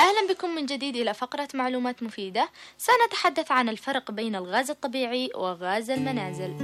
أهلا بكم من جديد إلى فقرة معلومات مفيدة. سنتحدث عن الفرق بين الغاز الطبيعي وغاز المنازل.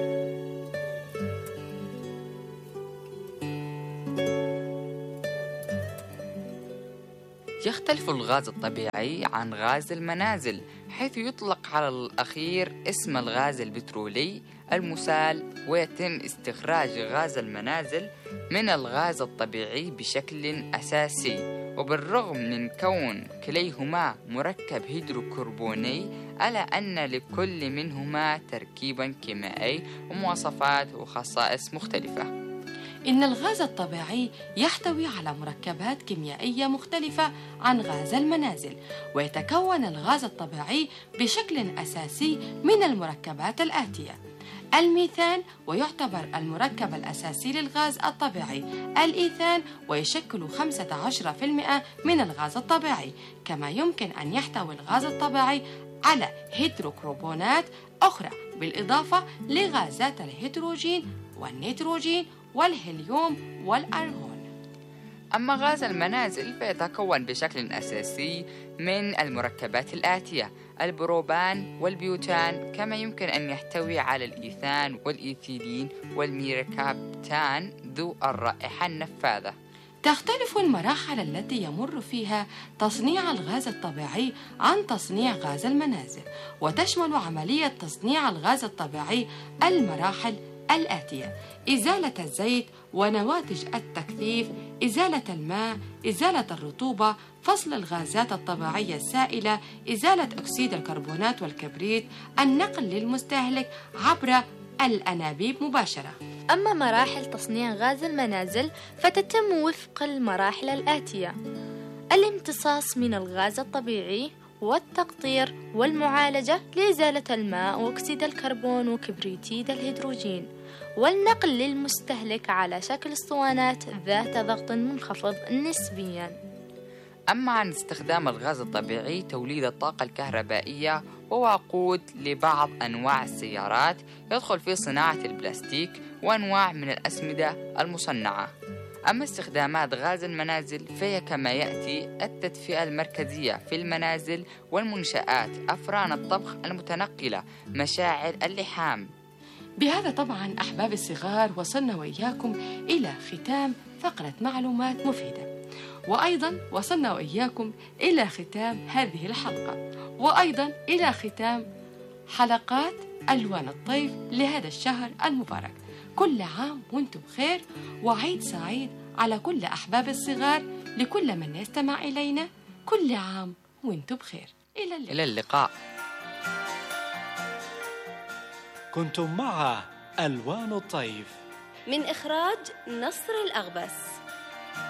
يختلف الغاز الطبيعي عن غاز المنازل، حيث يطلق على الأخير اسم الغاز البترولي المسال، ويتم استخراج غاز المنازل من الغاز الطبيعي بشكل أساسي. وبالرغم من كون كليهما مركب هيدروكربوني، ألا أن لكل منهما تركيبا كيميائي ومواصفات وخصائص مختلفة. إن الغاز الطبيعي يحتوي على مركبات كيميائية مختلفة عن غاز المنازل، ويتكون الغاز الطبيعي بشكل أساسي من المركبات الآتية: الميثان، ويعتبر المركب الأساسي للغاز الطبيعي. الإيثان، ويشكل 15% من الغاز الطبيعي. كما يمكن أن يحتوي الغاز الطبيعي على هيدروكربونات أخرى، بالإضافة لغازات الهيدروجين والنيتروجين والهيليوم والأرغون. أما غاز المنازل فيتكون بشكل أساسي من المركبات الآتية: البروبان والبيوتان، كما يمكن أن يحتوي على الإيثان والإيثيلين والميركابتان ذو الرائحة النفاذة. تختلف المراحل التي يمر فيها تصنيع الغاز الطبيعي عن تصنيع غاز المنازل، وتشمل عملية تصنيع الغاز الطبيعي المراحل الآتية: إزالة الزيت ونواتج التكثيف، إزالة الماء، إزالة الرطوبة، فصل الغازات الطبيعية السائلة، إزالة أكسيد الكربونات والكبريت، النقل للمستهلك عبر الأنابيب مباشرة. أما مراحل تصنيع غاز المنازل فتتم وفق المراحل الآتية: الامتصاص من الغاز الطبيعي، والتقطير، والمعالجة لإزالة الماء وأكسيد الكربون وكبريتيد الهيدروجين، والنقل للمستهلك على شكل اسطوانات ذات ضغط منخفض نسبياً. أما عن استخدام الغاز الطبيعي توليد الطاقة الكهربائية ووقود لبعض أنواع السيارات، يدخل في صناعة البلاستيك وأنواع من الأسمدة المصنعة. أما استخدامات غاز المنازل فهي كما يأتي: التدفئة المركزية في المنازل والمنشآت، أفران الطبخ المتنقلة، مشاعل اللحام. بهذا طبعا أحباب الصغار وصلنا وإياكم إلى ختام فقرة معلومات مفيدة، وأيضا وصلنا وإياكم إلى ختام هذه الحلقة، وأيضا إلى ختام حلقات ألوان الطيف لهذا الشهر المبارك. كل عام وانتم بخير، وعيد سعيد على كل أحباب الصغار. لكل من يستمع إلينا، كل عام وانتم بخير. إلى اللقاء. كنتم مع ألوان الطيف من إخراج نصر الأغبس.